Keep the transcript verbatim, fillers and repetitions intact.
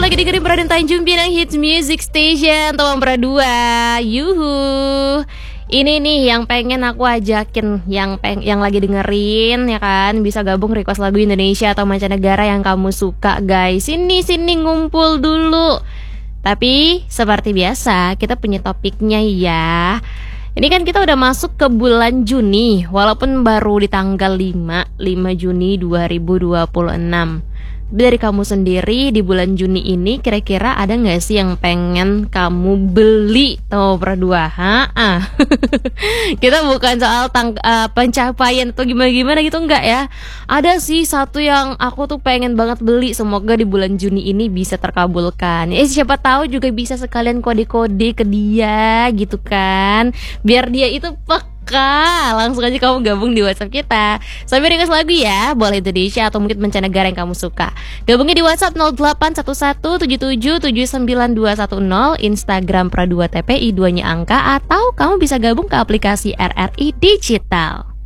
lagi dengerin Peradan Tanjung Pinang Hits Music Station Tawang Pradua. Yuhu. Ini nih yang pengen aku ajakin, yang peng yang lagi dengerin ya kan, bisa gabung request lagu Indonesia atau mancanegara yang kamu suka, guys. Sini sini ngumpul dulu. Tapi seperti biasa kita punya topiknya ya. Ini kan kita udah masuk ke bulan Juni, walaupun baru di tanggal lima Juni dua ribu dua puluh enam. Dari kamu sendiri di bulan Juni ini kira-kira ada gak sih yang pengen kamu beli Tawang Pradua? Ha? Kita bukan soal tang uh, pencapaian atau gimana-gimana gitu, enggak ya. Ada sih satu yang aku tuh pengen banget beli, semoga di bulan Juni ini bisa terkabulkan. Eh siapa tahu juga bisa sekalian kode-kode ke dia gitu kan, biar dia itu pek langsung aja kamu gabung di WhatsApp kita. Sambil request lagu ya, boleh Indonesia atau mungkin mancanegara yang kamu suka. Gabungnya di WhatsApp nol delapan satu satu tujuh tujuh tujuh sembilan dua satu nol, Instagram Pradua T P I dua nya angka, atau kamu bisa gabung ke aplikasi R R I Digital.